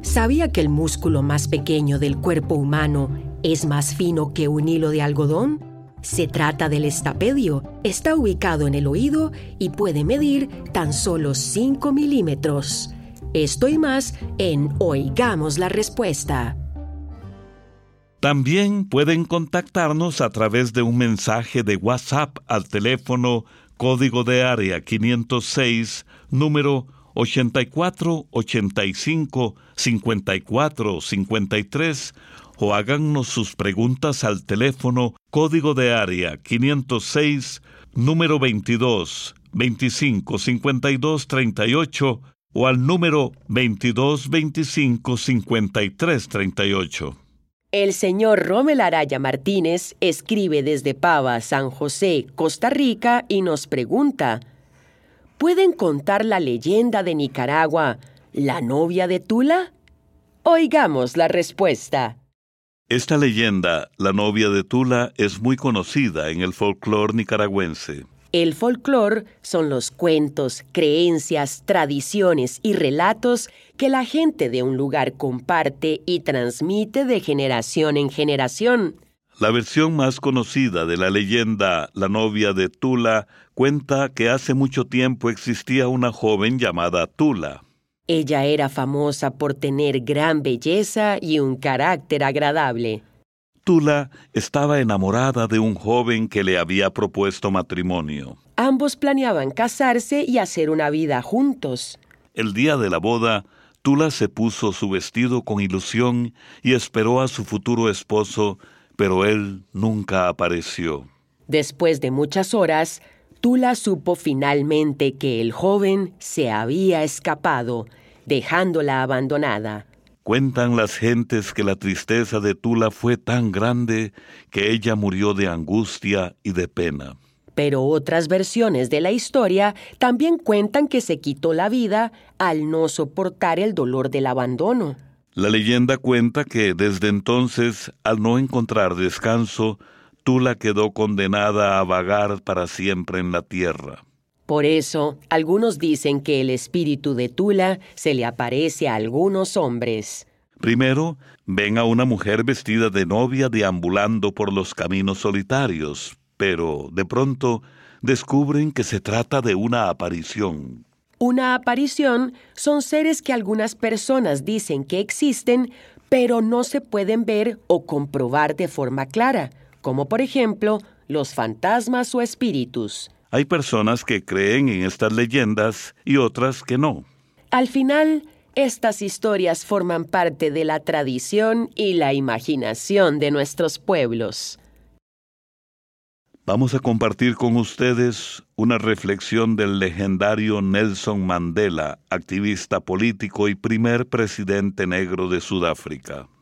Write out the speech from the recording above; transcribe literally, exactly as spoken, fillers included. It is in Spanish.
¿Sabía que el músculo más pequeño del cuerpo humano es más fino que un hilo de algodón? Se trata del estapedio. Está ubicado en el oído y puede medir tan solo cinco milímetros. Esto y más en Oigamos la Respuesta. También pueden contactarnos a través de un mensaje de WhatsApp al teléfono código de área quinientos seis, número ochenta y cuatro, ochenta y cinco, cincuenta y cuatro, cincuenta y tres, o háganos sus preguntas al teléfono código de área quinientos seis, número veintidós, veinticinco, cincuenta y dos, treinta y ocho, o al número veintidós, veinticinco, cincuenta y tres, treinta y ocho. El señor Rommel Araya Martínez escribe desde Pava, San José, Costa Rica, y nos pregunta: ¿pueden contar la leyenda de Nicaragua, la novia de Tula? Oigamos la respuesta. Esta leyenda, la novia de Tula, es muy conocida en el folclore nicaragüense. El folclore son los cuentos, creencias, tradiciones y relatos que la gente de un lugar comparte y transmite de generación en generación. La versión más conocida de la leyenda, la novia de Tula, cuenta que hace mucho tiempo existía una joven llamada Tula. Ella era famosa por tener gran belleza y un carácter agradable. Tula estaba enamorada de un joven que le había propuesto matrimonio. Ambos planeaban casarse y hacer una vida juntos. El día de la boda, Tula se puso su vestido con ilusión y esperó a su futuro esposo, pero él nunca apareció. Después de muchas horas, Tula supo finalmente que el joven se había escapado, dejándola abandonada. Cuentan las gentes que la tristeza de Tula fue tan grande que ella murió de angustia y de pena. Pero otras versiones de la historia también cuentan que se quitó la vida al no soportar el dolor del abandono. La leyenda cuenta que desde entonces, al no encontrar descanso, Tula quedó condenada a vagar para siempre en la tierra. Por eso, algunos dicen que el espíritu de Tula se le aparece a algunos hombres. Primero, ven a una mujer vestida de novia deambulando por los caminos solitarios, pero de pronto descubren que se trata de una aparición. Una aparición son seres que algunas personas dicen que existen, pero no se pueden ver o comprobar de forma clara, como por ejemplo los fantasmas o espíritus. Hay personas que creen en estas leyendas y otras que no. Al final, estas historias forman parte de la tradición y la imaginación de nuestros pueblos. Vamos a compartir con ustedes una reflexión del legendario Nelson Mandela, activista político y primer presidente negro de Sudáfrica.